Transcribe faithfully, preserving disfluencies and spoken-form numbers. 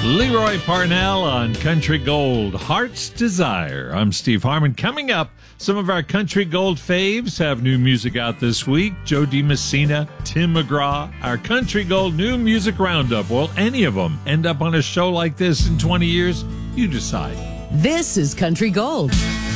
Leroy Parnell on Country Gold, Heart's Desire. I'm Steve Harmon. Coming up, some of our Country Gold faves have new music out this week. Joe DiMessina, Tim McGraw, our Country Gold New Music Roundup. Will any of them end up on a show like this in twenty years? You decide. This is Country Gold.